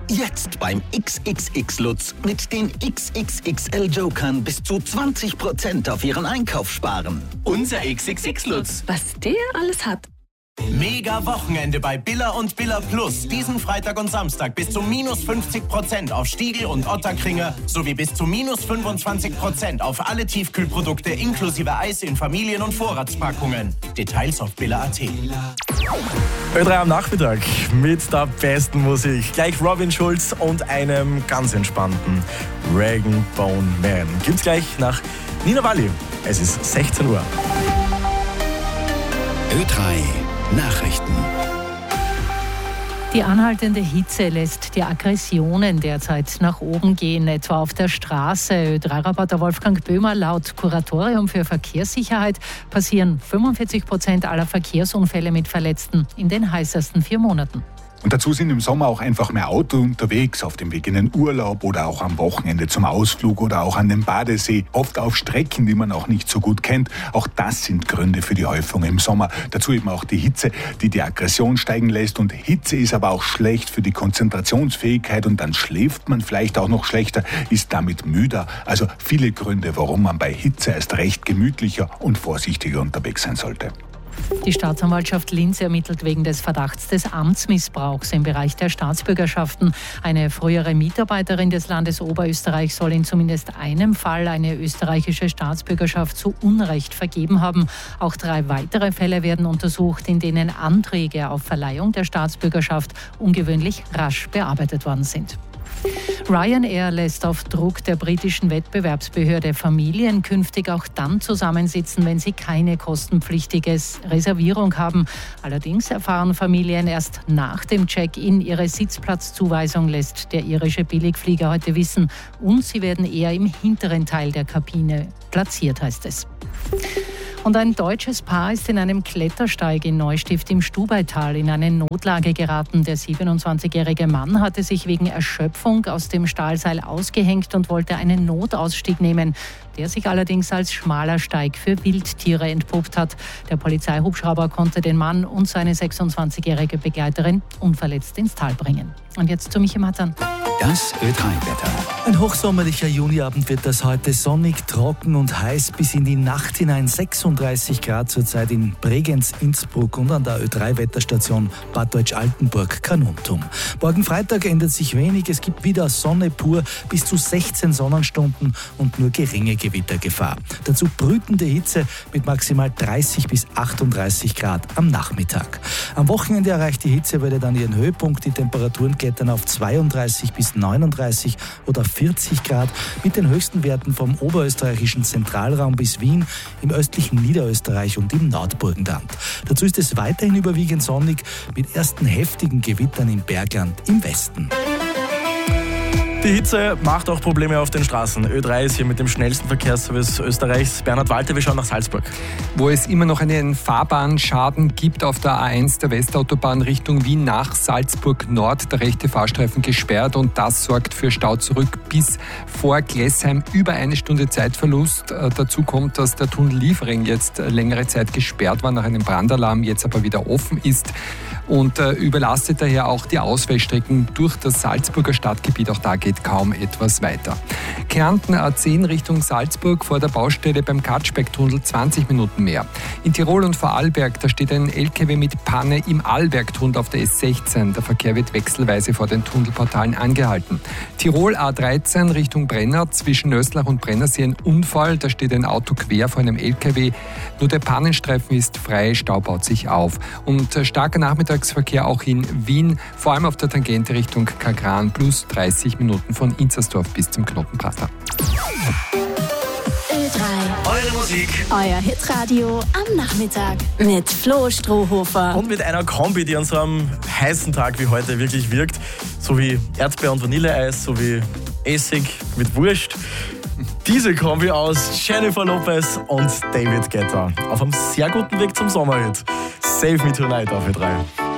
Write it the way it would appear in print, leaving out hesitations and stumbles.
Jetzt beim XXX Lutz mit den XXXL Jokern bis zu 20% auf Ihren Einkauf sparen. Unser XXX Lutz. Was der alles hat. Mega Wochenende bei Billa und Billa Plus. Diesen Freitag und Samstag bis zu minus 50% auf Stiegl und Otterkringer sowie bis zu minus 25% auf alle Tiefkühlprodukte inklusive Eis in Familien- und Vorratspackungen. Details auf billa.at. Ö3 am Nachmittag mit der besten Musik. Gleich Robin Schulz und einem ganz entspannten Rag & Bone Man. Gibt's gleich nach Nina Walli. Es ist 16 Uhr. Ö3 Nachrichten. Die anhaltende Hitze lässt die Aggressionen derzeit nach oben gehen, etwa auf der Straße. Ö3-Reporter Wolfgang Böhmer: Laut Kuratorium für Verkehrssicherheit passieren 45% aller Verkehrsunfälle mit Verletzten in den heißesten 4 Monaten. Und dazu sind im Sommer auch einfach mehr Autos unterwegs, auf dem Weg in den Urlaub oder auch am Wochenende zum Ausflug oder auch an den Badesee. Oft auf Strecken, die man auch nicht so gut kennt. Auch das sind Gründe für die Häufung im Sommer. Dazu eben auch die Hitze, die die Aggression steigen lässt. Und Hitze ist aber auch schlecht für die Konzentrationsfähigkeit und dann schläft man vielleicht auch noch schlechter, ist damit müder. Also viele Gründe, warum man bei Hitze erst recht gemütlicher und vorsichtiger unterwegs sein sollte. Die Staatsanwaltschaft Linz ermittelt wegen des Verdachts des Amtsmissbrauchs im Bereich der Staatsbürgerschaften. Eine frühere Mitarbeiterin des Landes Oberösterreich soll in zumindest einem Fall eine österreichische Staatsbürgerschaft zu Unrecht vergeben haben. Auch 3 weitere Fälle werden untersucht, in denen Anträge auf Verleihung der Staatsbürgerschaft ungewöhnlich rasch bearbeitet worden sind. Ryanair lässt auf Druck der britischen Wettbewerbsbehörde Familien künftig auch dann zusammensitzen, wenn sie keine kostenpflichtige Reservierung haben. Allerdings erfahren Familien erst nach dem Check-in ihre Sitzplatzzuweisung, lässt der irische Billigflieger heute wissen. Und sie werden eher im hinteren Teil der Kabine platziert, heißt es. Und ein deutsches Paar ist in einem Klettersteig in Neustift im Stubaital in eine Notlage geraten. Der 27-jährige Mann hatte sich wegen Erschöpfung aus dem Stahlseil ausgehängt und wollte einen Notausstieg nehmen, der sich allerdings als schmaler Steig für Wildtiere entpuppt hat. Der Polizeihubschrauber konnte den Mann und seine 26-jährige Begleiterin unverletzt ins Tal bringen. Und jetzt zu Michi Matan. Das Ö3-Wetter. Ein hochsommerlicher Juniabend wird das heute. Sonnig, trocken und heiß bis in die Nacht hinein. 36 Grad zurzeit in Bregenz, Innsbruck und an der Ö3-Wetterstation Bad Deutsch-Altenburg-Kanuntum. Morgen Freitag ändert sich wenig. Es gibt wieder Sonne pur, bis zu 16 Sonnenstunden und nur geringe Gewittergefahr. Dazu brütende Hitze mit maximal 30 bis 38 Grad am Nachmittag. Am Wochenende erreicht die Hitzewelle dann ihren Höhepunkt. Die Temperaturen klettern auf 32 bis 39 oder 40 Grad mit den höchsten Werten vom oberösterreichischen Zentralraum bis Wien, im östlichen Niederösterreich und im Nordburgenland. Dazu ist es weiterhin überwiegend sonnig mit ersten heftigen Gewittern im Bergland im Westen. Die Hitze macht auch Probleme auf den Straßen. Ö3 ist hier mit dem schnellsten Verkehrsservice Österreichs. Bernhard Walter, wir schauen nach Salzburg. Wo es immer noch einen Fahrbahnschaden gibt auf der A1 der Westautobahn Richtung Wien nach Salzburg Nord. Der rechte Fahrstreifen gesperrt und das sorgt für Stau zurück bis vor Glessheim. Über 1 Stunde Zeitverlust. Dazu kommt, dass der Tunnel Liefering jetzt längere Zeit gesperrt war nach einem Brandalarm, jetzt aber wieder offen ist. Und überlastet daher auch die Ausweichstrecken durch das Salzburger Stadtgebiet. Auch da geht kaum etwas weiter. Kärnten A10 Richtung Salzburg vor der Baustelle beim Katschbeck-Tunnel 20 Minuten mehr. In Tirol und Vorarlberg, da steht ein LKW mit Panne im Arlberg-Tunnel auf der S16. Der Verkehr wird wechselweise vor den Tunnelportalen angehalten. Tirol A13 Richtung Brenner, zwischen Nöslach und Brennersee ein Unfall. Da steht ein Auto quer vor einem LKW. Nur der Pannenstreifen ist frei, Stau baut sich auf. Und starker Nachmittagsverkehr auch in Wien, vor allem auf der Tangente Richtung Kagran, plus 30 Minuten von Inzersdorf bis zum Knotenprater. Ö3. Eure Musik. Euer Hitradio am Nachmittag mit Flo Strohhofer. Und mit einer Kombi, die an so einem heißen Tag wie heute wirklich wirkt. So wie Erdbeer- und Vanilleeis, so wie Essig mit Wurst. Diese Kombi aus Jennifer Lopez und David Guetta. Auf einem sehr guten Weg zum Sommerhit. Save Me Tonight auf Ö3.